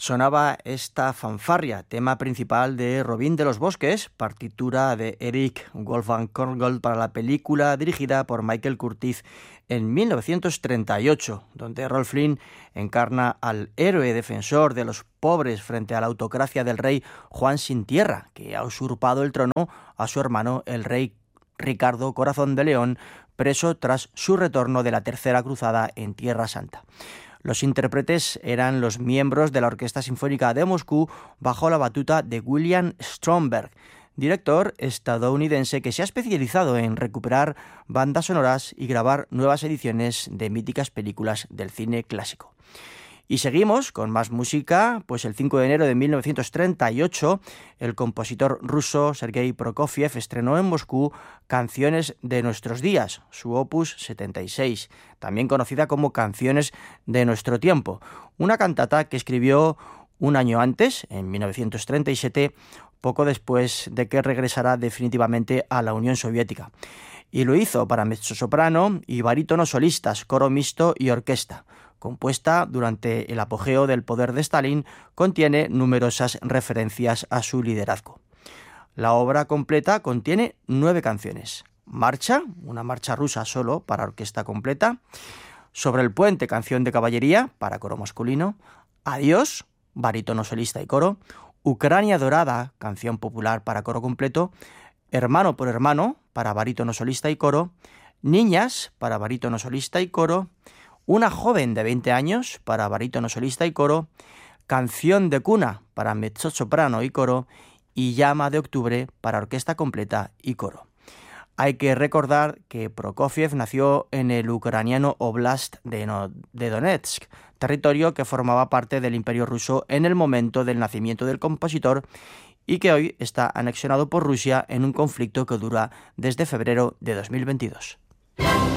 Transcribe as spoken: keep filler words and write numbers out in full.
Sonaba esta fanfarria, tema principal de Robin de los Bosques, partitura de Eric Wolfgang Korngold para la película dirigida por Michael Curtiz en mil novecientos treinta y ocho, donde Errol Flynn encarna al héroe defensor de los pobres frente a la autocracia del rey Juan Sin Tierra, que ha usurpado el trono a su hermano el rey Ricardo Corazón de León, preso tras su retorno de la Tercera Cruzada en Tierra Santa. Los intérpretes eran los miembros de la Orquesta Sinfónica de Moscú bajo la batuta de William Stromberg, director estadounidense que se ha especializado en recuperar bandas sonoras y grabar nuevas ediciones de míticas películas del cine clásico. Y seguimos con más música, pues el cinco de enero de mil novecientos treinta y ocho el compositor ruso Sergei Prokofiev estrenó en Moscú Canciones de nuestros días, su opus setenta y seis, también conocida como Canciones de nuestro tiempo, una cantata que escribió un año antes, en mil novecientos treinta y siete, poco después de que regresara definitivamente a la Unión Soviética. Y lo hizo para mezzosoprano y barítono solistas, coro mixto y orquesta. Compuesta durante el apogeo del poder de Stalin, contiene numerosas referencias a su liderazgo. La obra completa contiene nueve canciones. Marcha, una marcha rusa solo para orquesta completa. Sobre el puente, canción de caballería para coro masculino. Adiós, barítono solista y coro. Ucrania dorada, canción popular para coro completo. Hermano por hermano, para barítono solista y coro. Niñas, para barítono solista y coro. Una joven de veinte años, para barítono solista y coro. Canción de cuna, para mezzosoprano y coro. Y Llama de octubre, para orquesta completa y coro. Hay que recordar que Prokofiev nació en el ucraniano Oblast de, no- de Donetsk, territorio que formaba parte del Imperio ruso en el momento del nacimiento del compositor y que hoy está anexionado por Rusia en un conflicto que dura desde febrero de dos mil veintidós.